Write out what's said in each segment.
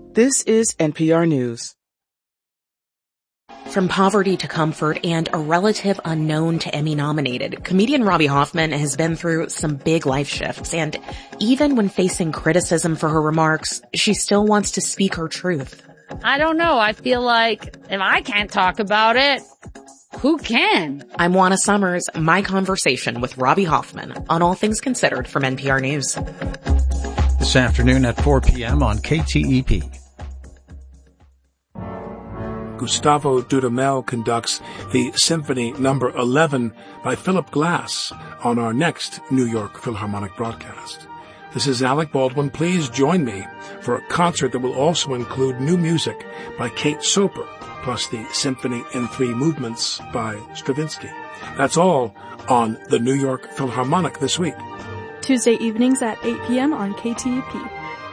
This is NPR News. From poverty to comfort and a relative unknown to Emmy-nominated, comedian Robbie Hoffman has been through some big life shifts, and even when facing criticism for her remarks, she still wants to speak her truth. I don't know. I feel like if I can't talk about it, who can? I'm Juana Summers, my conversation with Robbie Hoffman on All Things Considered from NPR News. This afternoon at 4 p.m. on KTEP. Gustavo Dudamel conducts the Symphony No. 11 by Philip Glass on our next New York Philharmonic broadcast. This is Alec Baldwin. Please join me for a concert that will also include new music by Kate Soper, plus the Symphony in 3 Movements by Stravinsky. That's all on the New York Philharmonic this week. Tuesday evenings at 8 p.m. on KTEP.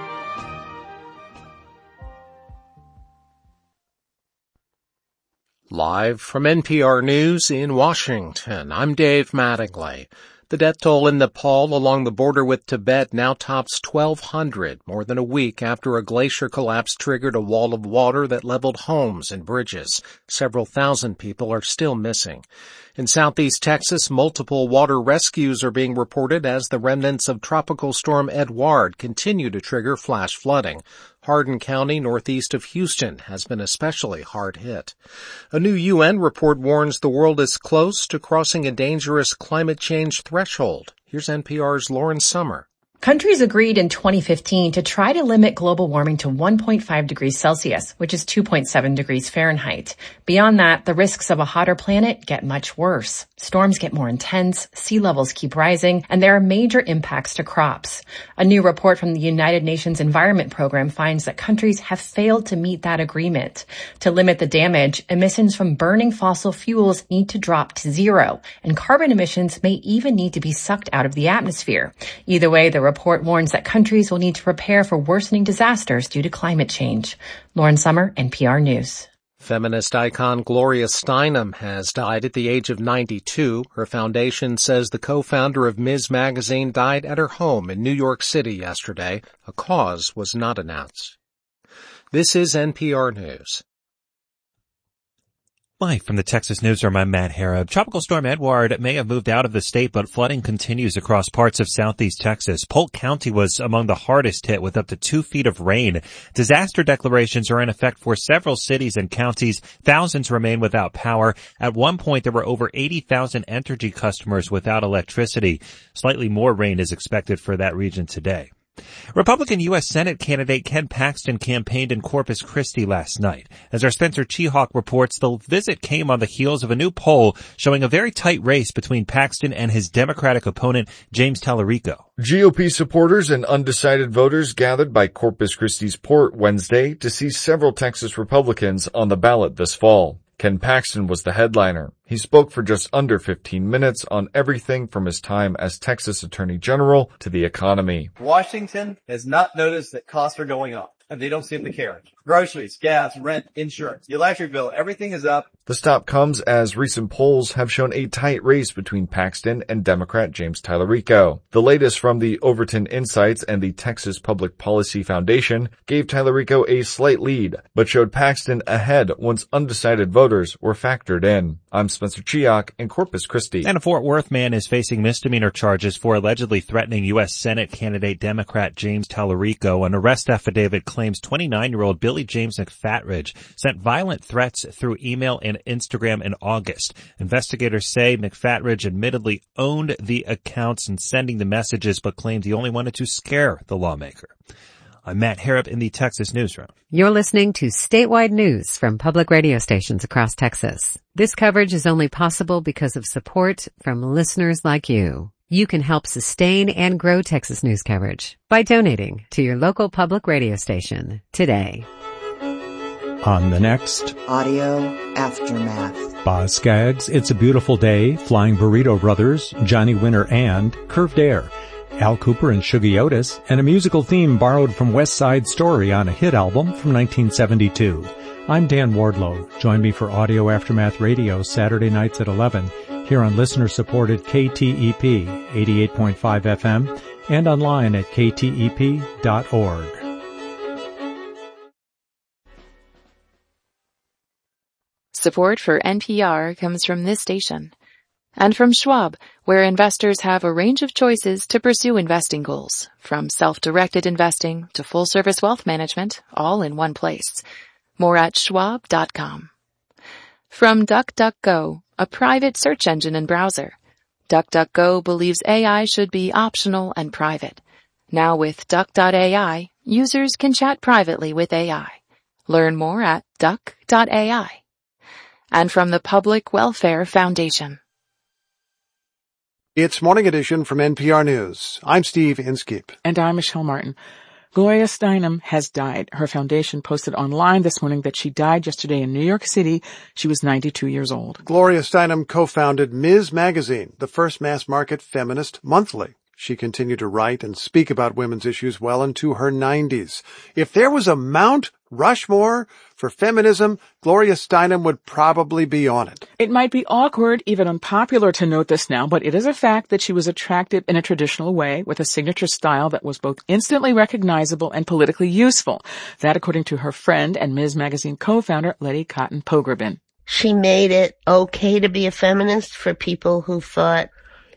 Live from NPR News in Washington, I'm Dave Mattingly. The death toll in Nepal along the border with Tibet now tops 1,200, more than a week after a glacier collapse triggered a wall of water that leveled homes and bridges. Several thousand people are still missing. In southeast Texas, multiple water rescues are being reported as the remnants of Tropical Storm Edouard continue to trigger flash flooding. Hardin County, northeast of Houston, has been especially hard hit. A new UN report warns the world is close to crossing a dangerous climate change threshold. Here's NPR's Lauren Sommer. Countries agreed in 2015 to try to limit global warming to 1.5 degrees Celsius, which is 2.7 degrees Fahrenheit. Beyond that, the risks of a hotter planet get much worse. Storms get more intense, sea levels keep rising, and there are major impacts to crops. A new report from the United Nations Environment Program finds that countries have failed to meet that agreement. To limit the damage, emissions from burning fossil fuels need to drop to zero, and carbon emissions may even need to be sucked out of the atmosphere. Either way, the report warns that countries will need to prepare for worsening disasters due to climate change. Lauren Sommer, NPR News. Feminist icon Gloria Steinem has died at the age of 92. Her foundation says the co-founder of Ms. Magazine died at her home in New York City yesterday. A cause was not announced. This is NPR News. Live from the Texas Newsroom, I'm Matt Harrod. Tropical Storm Edouard may have moved out of the state, but flooding continues across parts of southeast Texas. Polk County was among the hardest hit with up to 2 feet of rain. Disaster declarations are in effect for several cities and counties. Thousands remain without power. At one point, there were over 80,000 Entergy customers without electricity. Slightly more rain is expected for that region today. Republican U.S. Senate candidate Ken Paxton campaigned in Corpus Christi last night. As our Spencer Chihawk reports, the visit came on the heels of a new poll showing a very tight race between Paxton and his Democratic opponent, James Tallarico. GOP supporters and undecided voters gathered by Corpus Christi's port Wednesday to see several Texas Republicans on the ballot this fall. Ken Paxton was the headliner. He spoke for just under 15 minutes on everything from his time as Texas Attorney General to the economy. Washington has not noticed that costs are going up, and they don't seem to care. Groceries, gas, rent, insurance, the electric bill, everything is up. The stop comes as recent polls have shown a tight race between Paxton and Democrat James Tallarico. The latest from the Overton Insights and the Texas Public Policy Foundation gave Tallarico a slight lead, but showed Paxton ahead once undecided voters were factored in. I'm Spencer Chihawk in Corpus Christi. And a Fort Worth man is facing misdemeanor charges for allegedly threatening U.S. Senate candidate Democrat James Tallarico. An arrest affidavit claims 29-year-old Billy James McFatridge sent violent threats through email and Instagram in August. Investigators say McFatridge admittedly owned the accounts and sending the messages, but claimed he only wanted to scare the lawmaker. I'm Matt Harrop in the Texas Newsroom. You're listening to statewide news from public radio stations across Texas. This coverage is only possible because of support from listeners like you. You can help sustain and grow Texas news coverage by donating to your local public radio station today. On the next Audio Aftermath. Boz Scaggs, It's a Beautiful Day, Flying Burrito Brothers, Johnny Winter and Curved Air, Al Cooper and Shuggie Otis, and a musical theme borrowed from West Side Story on a hit album from 1972. I'm Dan Wardlow. Join me for Audio Aftermath Radio Saturday nights at 11 here on listener-supported KTEP 88.5 FM and online at ktep.org. Support for NPR comes from this station. And from Schwab, where investors have a range of choices to pursue investing goals, from self-directed investing to full-service wealth management, all in one place. More at schwab.com. From DuckDuckGo, a private search engine and browser. DuckDuckGo believes AI should be optional and private. Now with Duck.ai, users can chat privately with AI. Learn more at Duck.ai. And from the Public Welfare Foundation. It's Morning Edition from NPR News. I'm Steve Inskeep. And I'm Michelle Martin. Gloria Steinem has died. Her foundation posted online this morning that she died yesterday in New York City. She was 92 years old. Gloria Steinem co-founded Ms. Magazine, the first mass-market feminist monthly. She continued to write and speak about women's issues well into her 90s. If there was a Mount Rushmore for feminism, Gloria Steinem would probably be on it. It might be awkward, even unpopular to note this now, but it is a fact that she was attractive in a traditional way with a signature style that was both instantly recognizable and politically useful. That according to her friend and Ms. Magazine co-founder Letty Cotton Pogrebin. She made it okay to be a feminist for people who thought,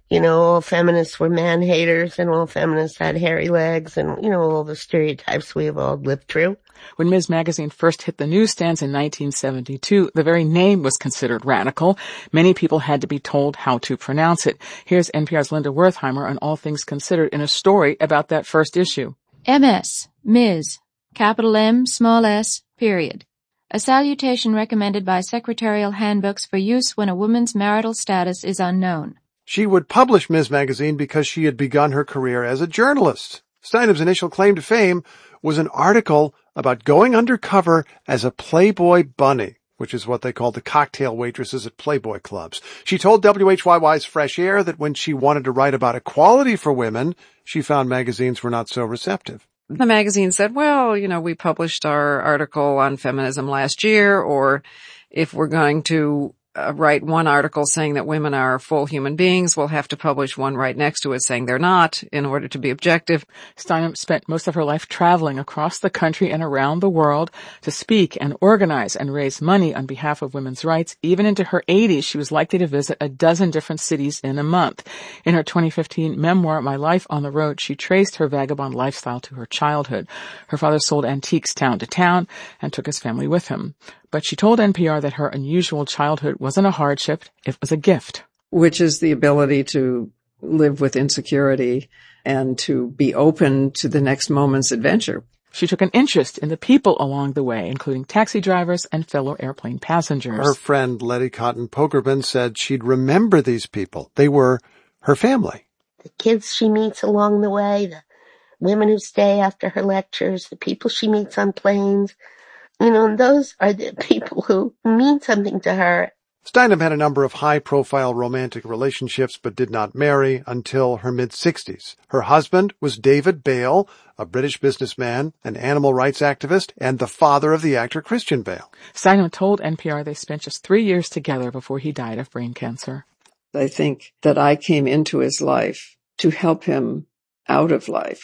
all feminists were man-haters and all feminists had hairy legs and, all the stereotypes we have all lived through. When Ms. Magazine first hit the newsstands in 1972, the very name was considered radical. Many people had to be told how to pronounce it. Here's NPR's Linda Wertheimer on All Things Considered in a story about that first issue. MS, Ms, capital M, small s, period. A salutation recommended by secretarial handbooks for use when a woman's marital status is unknown. She would publish Ms. Magazine because she had begun her career as a journalist. Steinem's initial claim to fame was an article about going undercover as a Playboy bunny, which is what they called the cocktail waitresses at Playboy clubs. She told WHYY's Fresh Air that when she wanted to write about equality for women, she found magazines were not so receptive. The magazine said, well, we published our article on feminism last year, or if we're going to write one article saying that women are full human beings, we'll have to publish one right next to it saying they're not in order to be objective. Steinem spent most of her life traveling across the country and around the world to speak and organize and raise money on behalf of women's rights. Even into her 80s, she was likely to visit a dozen different cities in a month. In her 2015 memoir, My Life on the Road, she traced her vagabond lifestyle to her childhood. Her father sold antiques town to town and took his family with him. But she told NPR that her unusual childhood wasn't a hardship, it was a gift. Which is the ability to live with insecurity and to be open to the next moment's adventure. She took an interest in the people along the way, including taxi drivers and fellow airplane passengers. Her friend Letty Cotton Pogrebin said she'd remember these people. They were her family. The kids she meets along the way, the women who stay after her lectures, the people she meets on planes. And those are the people who mean something to her. Steinem had a number of high-profile romantic relationships but did not marry until her mid-60s. Her husband was David Bale, a British businessman, an animal rights activist, and the father of the actor Christian Bale. Steinem told NPR they spent just 3 years together before he died of brain cancer. I think that I came into his life to help him out of life.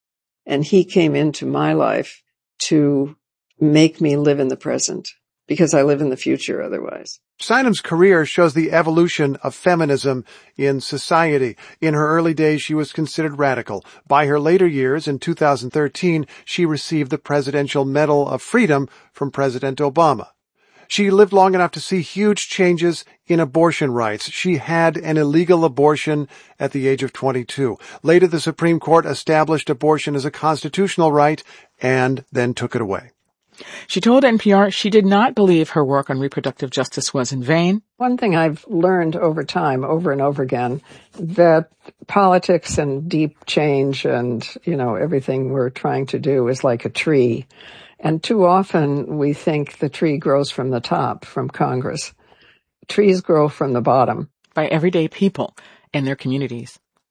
And he came into my life to make me live in the present, because I live in the future otherwise. Steinem's career shows the evolution of feminism in society. In her early days, she was considered radical. By her later years, in 2013, she received the Presidential Medal of Freedom from President Obama. She lived long enough to see huge changes in abortion rights. She had an illegal abortion at the age of 22. Later, the Supreme Court established abortion as a constitutional right and then took it away. She told NPR she did not believe her work on reproductive justice was in vain. One thing I've learned over time, over and over again, that politics and deep change and, everything we're trying to do is like a tree. And too often we think the tree grows from the top, from Congress. Trees grow from the bottom. By everyday people in their communities.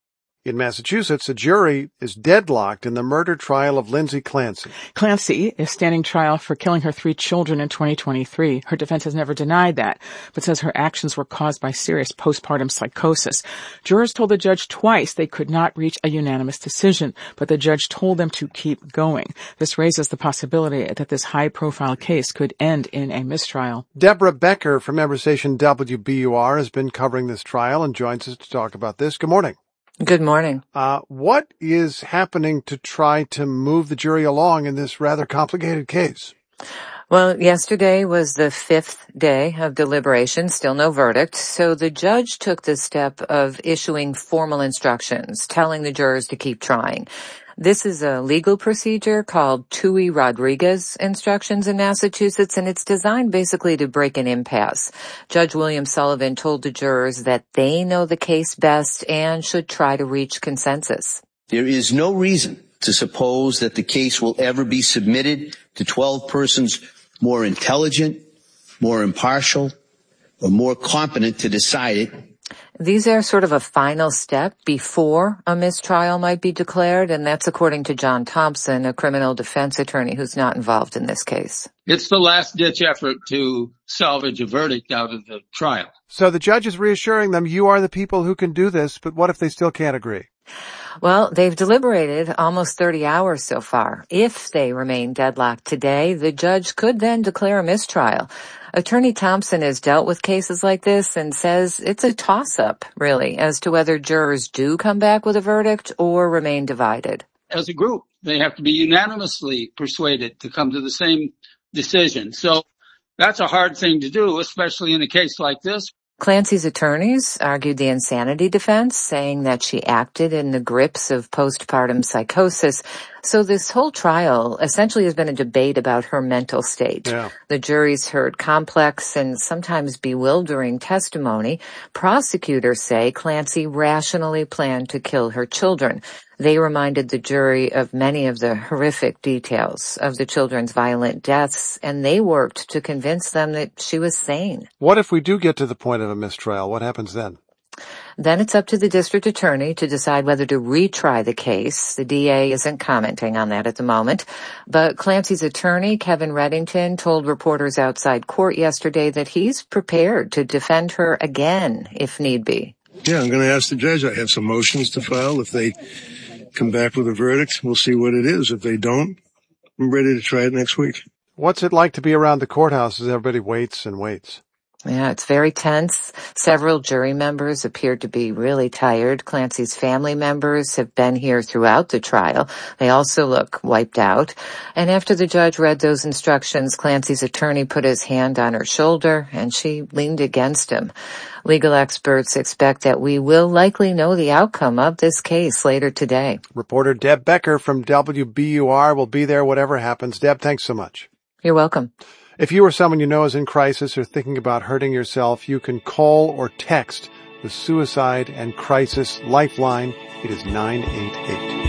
In Massachusetts, a jury is deadlocked in the murder trial of Lindsay Clancy. Clancy is standing trial for killing her 3 children in 2023. Her defense has never denied that, but says her actions were caused by serious postpartum psychosis. Jurors told the judge twice they could not reach a unanimous decision, but the judge told them to keep going. This raises the possibility that this high-profile case could end in a mistrial. Deborah Becker from member station WBUR has been covering this trial and joins us to talk about this. Good morning. Good morning. What is happening to try to move the jury along in this rather complicated case? Well, yesterday was the 5th day of deliberation, still no verdict. So the judge took the step of issuing formal instructions, telling the jurors to keep trying. This is a legal procedure called Tui-Rodriguez instructions in Massachusetts, and it's designed basically to break an impasse. Judge William Sullivan told the jurors that they know the case best and should try to reach consensus. There is no reason to suppose that the case will ever be submitted to 12 persons more intelligent, more impartial, or more competent to decide it. These are sort of a final step before a mistrial might be declared, and that's according to John Thompson, a criminal defense attorney who's not involved in this case. It's the last-ditch effort to salvage a verdict out of the trial. So the judge is reassuring them, you are the people who can do this, but what if they still can't agree? Well, they've deliberated almost 30 hours so far. If they remain deadlocked today, the judge could then declare a mistrial. Attorney Thompson has dealt with cases like this and says it's a toss-up, really, as to whether jurors do come back with a verdict or remain divided. As a group, they have to be unanimously persuaded to come to the same decision. So that's a hard thing to do, especially in a case like this. Clancy's attorneys argued the insanity defense, saying that she acted in the grips of postpartum psychosis. So this whole trial essentially has been a debate about her mental state. Yeah. The jury's heard complex and sometimes bewildering testimony. Prosecutors say Clancy rationally planned to kill her children. They reminded the jury of many of the horrific details of the children's violent deaths, and they worked to convince them that she was sane. What if we do get to the point of a mistrial? What happens then? Then it's up to the district attorney to decide whether to retry the case. The DA isn't commenting on that at the moment. But Clancy's attorney, Kevin Reddington, told reporters outside court yesterday that he's prepared to defend her again if need be. Yeah, I'm going to ask the judge. I have some motions to file. If they come back with a verdict, we'll see what it is. If they don't, I'm ready to try it next week. What's it like to be around the courthouse as everybody waits and waits? Yeah, it's very tense. Several jury members appeared to be really tired. Clancy's family members have been here throughout the trial. They also look wiped out. And after the judge read those instructions, Clancy's attorney put his hand on her shoulder and she leaned against him. Legal experts expect that we will likely know the outcome of this case later today. Reporter Deb Becker from WBUR will be there whatever happens. Deb, thanks so much. You're welcome. If you or someone you know is in crisis or thinking about hurting yourself, you can call or text the Suicide and Crisis Lifeline. It is 988.